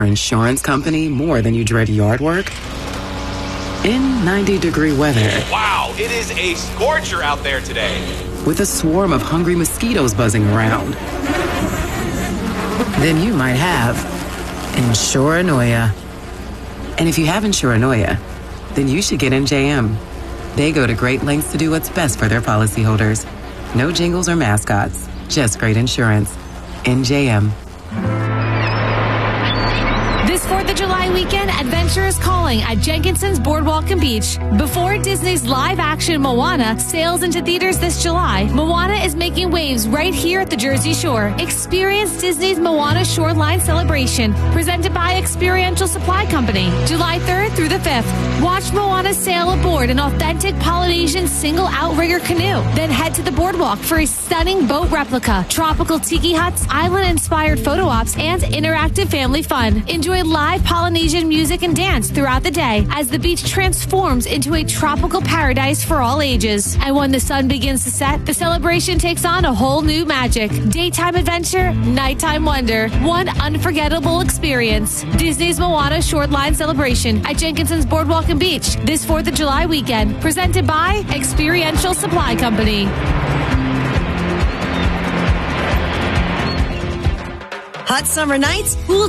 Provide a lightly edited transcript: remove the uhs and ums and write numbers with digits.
insurance company more than you dread yard work? In 90-degree weather. Wow, it is a scorcher out there today. With a swarm of hungry mosquitoes buzzing around. Then you might have Insuranoia. And if you have Insuranoia, then you should get NJM. They go to great lengths to do what's best for their policyholders. No jingles or mascots, just great insurance. NJM. This 4th of July weekend, adventure is calling at Jenkinson's Boardwalk and Beach. Before Disney's live-action Moana sails into theaters this July, Moana is making waves right here at the Jersey Shore. Experience Disney's Moana Shoreline Celebration, presented by Experiential Supply Company, July 3rd through the 5th. Watch Moana sail aboard an authentic Polynesian single outrigger canoe. Then head to the boardwalk for a stunning boat replica, tropical tiki huts, island-inspired photo ops, and interactive family fun. Enjoy live Polynesian music and dance throughout the day as the beach transforms into a tropical paradise for all ages. And when the sun begins to set, the celebration takes on a whole new magic. Daytime adventure, nighttime wonder, one unforgettable experience. Disney's Moana Shoreline Celebration at Jenkinson's Boardwalk and Beach this 4th of July weekend, presented by Experiential Supply Company. Hot summer nights, cool